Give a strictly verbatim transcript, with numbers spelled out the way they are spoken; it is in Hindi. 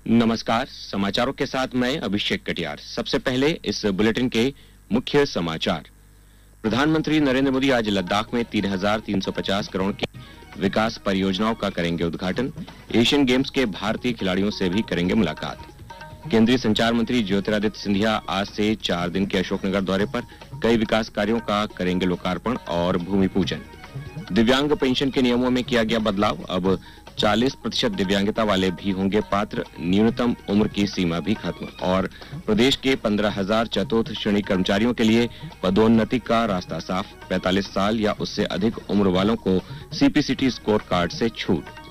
नमस्कार, समाचारों के साथ मैं अभिषेक कटियार। सबसे पहले इस बुलेटिन के मुख्य समाचार। प्रधानमंत्री नरेंद्र मोदी आज लद्दाख में तीन हजार तीन सौ पचास करोड़ की विकास परियोजनाओं का करेंगे उद्घाटन। एशियन गेम्स के भारतीय खिलाड़ियों से भी करेंगे मुलाकात। केंद्रीय संचार मंत्री ज्योतिरादित्य सिंधिया आज से चार दिन के अशोकनगर दौरे पर कई विकास कार्यों का करेंगे लोकार्पण और भूमि पूजन। दिव्यांग पेंशन के नियमों में किया गया बदलाव, अब चालीस प्रतिशत दिव्यांगता वाले भी होंगे पात्र। न्यूनतम उम्र की सीमा भी खत्म। और प्रदेश के पंद्रह हजार चतुर्थ श्रेणी कर्मचारियों के लिए पदोन्नति का रास्ता साफ। पैंतालीस साल या उससे अधिक उम्र वालों को सीपीसीटी स्कोर कार्ड से छूट।